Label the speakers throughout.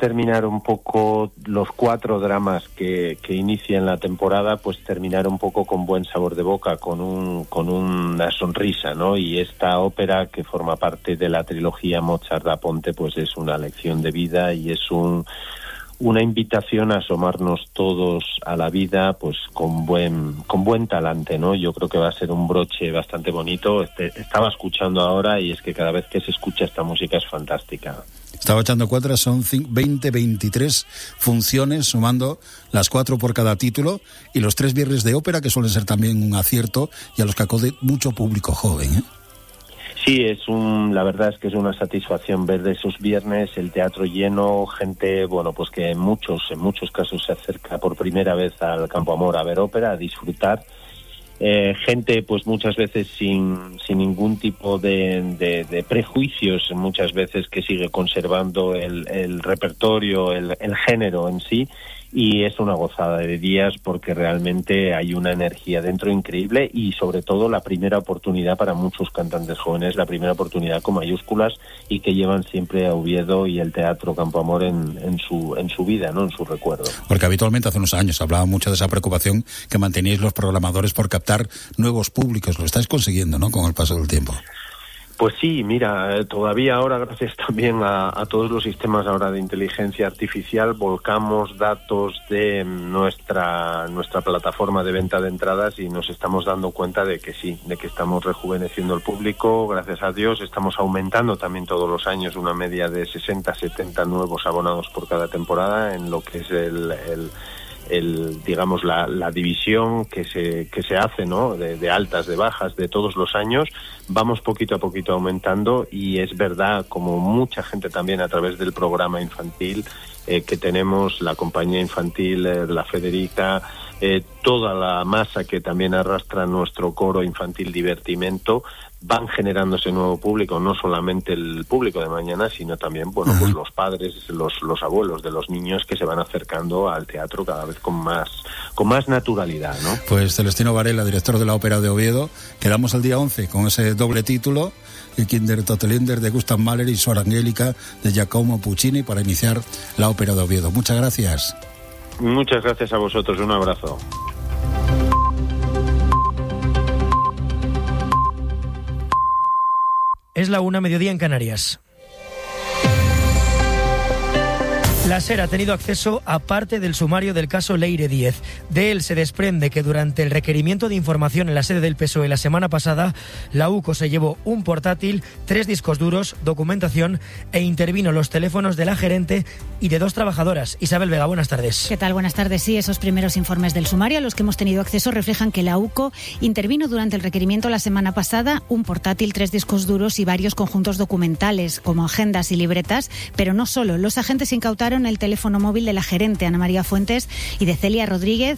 Speaker 1: terminar un poco los 4 dramas que inician la temporada, pues terminar un poco con buen sabor de boca, con una sonrisa, ¿no? Y esta ópera, que forma parte de la trilogía Mozart da Ponte, pues es una lección de vida y es una invitación a asomarnos todos a la vida, pues con buen talante, ¿no? Yo creo que va a ser un broche bastante bonito. Estaba escuchando ahora y es que cada vez que se escucha esta música es fantástica.
Speaker 2: Estaba echando cuatro, son 23 funciones, sumando las 4 por cada título, y los 3 viernes de ópera, que suelen ser también un acierto y a los que acude mucho público joven, ¿eh?
Speaker 1: Sí, la verdad es que es una satisfacción ver de esos viernes el teatro lleno, gente, bueno, pues que en muchos casos se acerca por primera vez al Campo Amor a ver ópera, a disfrutar. Gente, pues muchas veces sin ningún tipo de prejuicios, muchas veces que sigue conservando el repertorio, el género en sí. Y es una gozada de días porque realmente hay una energía dentro increíble y sobre todo la primera oportunidad para muchos cantantes jóvenes, la primera oportunidad con mayúsculas y que llevan siempre a Oviedo y el Teatro Campo Amor en su vida, ¿no? En su recuerdo.
Speaker 2: Porque habitualmente hace unos años hablaba mucho de esa preocupación que manteníais los programadores por captar nuevos públicos. Lo estáis consiguiendo, ¿no? Con el paso del tiempo.
Speaker 1: Pues sí, mira, todavía ahora, gracias también a todos los sistemas ahora de inteligencia artificial, volcamos datos de nuestra plataforma de venta de entradas y nos estamos dando cuenta de que sí, de que estamos rejuveneciendo el público. Gracias a Dios estamos aumentando también todos los años una media de 60-70 nuevos abonados por cada temporada en lo que es digamos la división que se hace, ¿no? De altas, de bajas, de todos los años. Vamos poquito a poquito aumentando y es verdad, como mucha gente también a través del programa infantil que tenemos, la compañía infantil, la Federica, toda la masa que también arrastra nuestro coro infantil Divertimento, van generando ese nuevo público, no solamente el público de mañana, sino también, bueno, pues los padres, los abuelos de los niños que se van acercando al teatro cada vez con más naturalidad, ¿no?
Speaker 2: Pues Celestino Varela, director de la Ópera de Oviedo, quedamos el día 11 con ese doble título, el Kinder Totelinder de Gustav Mahler y Suor Angélica de Giacomo Puccini, para iniciar la Ópera de Oviedo. Muchas gracias.
Speaker 1: Muchas gracias a vosotros, un abrazo.
Speaker 3: Es la 1:00, mediodía en Canarias. La SER ha tenido acceso a parte del sumario del caso Leire Díez. De él se desprende que durante el requerimiento de información en la sede del PSOE la semana pasada, la UCO se llevó un portátil, 3 discos duros, documentación e intervino los teléfonos de la gerente y de 2 trabajadoras. Isabel Vega, buenas tardes.
Speaker 4: ¿Qué tal? Buenas tardes. Sí, esos primeros informes del sumario a los que hemos tenido acceso reflejan que la UCO intervino durante el requerimiento la semana pasada un portátil, 3 discos duros y varios conjuntos documentales, como agendas y libretas, pero no solo. Los agentes incautaron el teléfono móvil de la gerente Ana María Fuentes y de Celia Rodríguez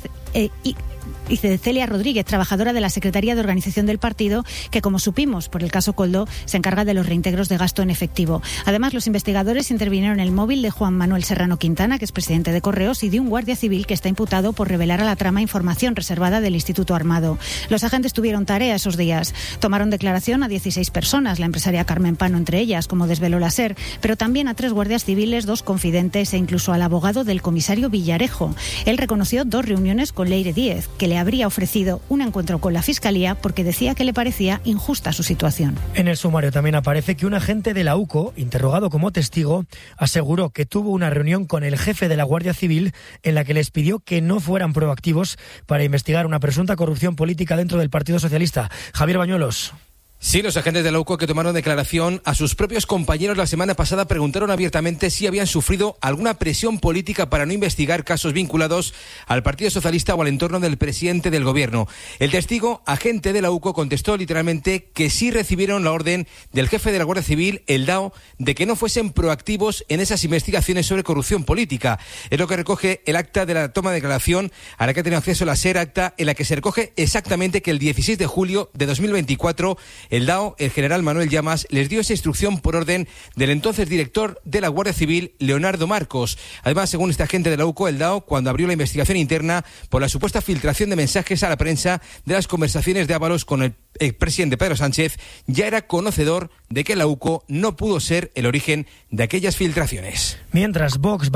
Speaker 4: trabajadora de la Secretaría de Organización del partido, que, como supimos por el caso Koldo, se encarga de los reintegros de gasto en efectivo. Además, los investigadores intervinieron en el móvil de Juan Manuel Serrano Quintana, que es presidente de Correos, y de un guardia civil que está imputado por revelar a la trama información reservada del Instituto Armado. Los agentes tuvieron tarea esos días. Tomaron declaración a 16 personas, la empresaria Carmen Pano entre ellas, como desveló la SER, pero también a 3 guardias civiles, 2 confidentes e incluso al abogado del comisario Villarejo. Él reconoció 2 reuniones con Leire Díez, que le habría ofrecido un encuentro con la Fiscalía porque decía que le parecía injusta su situación.
Speaker 3: En el sumario también aparece que un agente de la UCO, interrogado como testigo, aseguró que tuvo una reunión con el jefe de la Guardia Civil en la que les pidió que no fueran proactivos para investigar una presunta corrupción política dentro del Partido Socialista. Javier Bañuelos.
Speaker 5: Sí, los agentes de la UCO que tomaron declaración a sus propios compañeros la semana pasada preguntaron abiertamente si habían sufrido alguna presión política para no investigar casos vinculados al Partido Socialista o al entorno del presidente del gobierno. El testigo, agente de la UCO, contestó literalmente que sí recibieron la orden del jefe de la Guardia Civil, el DAO, de que no fuesen proactivos en esas investigaciones sobre corrupción política. Es lo que recoge el acta de la toma de declaración a la que ha tenido acceso la SER, acta en la que se recoge exactamente que el 16 de julio de 2024 el DAO, el general Manuel Llamas, les dio esa instrucción por orden del entonces director de la Guardia Civil, Leonardo Marcos. Además, según este agente de la UCO, el DAO, cuando abrió la investigación interna por la supuesta filtración de mensajes a la prensa de las conversaciones de Ábalos con el expresidente Pedro Sánchez, ya era conocedor de que la UCO no pudo ser el origen de aquellas filtraciones.
Speaker 3: Mientras Vox